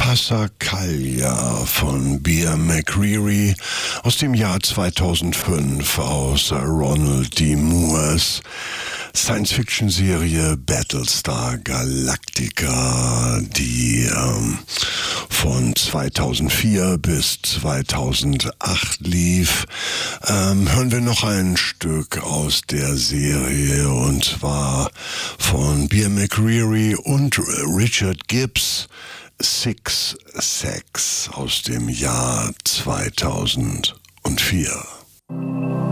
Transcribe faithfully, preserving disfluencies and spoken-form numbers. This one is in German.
Passacaglia von Bear McCreary aus dem Jahr zweitausendfünf aus Ronald D. Moores Science-Fiction-Serie Battlestar Galactica, die ähm, von zweitausendvier bis zweitausendacht lief. Ähm, hören wir noch ein Stück aus der Serie, und zwar von Bear McCreary und Richard Gibbs, Six Sex aus dem Jahr zweitausendvier.